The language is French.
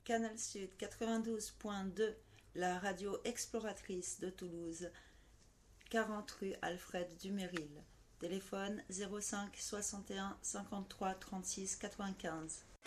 Canal Sud 92.2, la radio exploratrice de Toulouse, 40 rue Alfred Dumeril. Téléphone 05 61 53 36 95.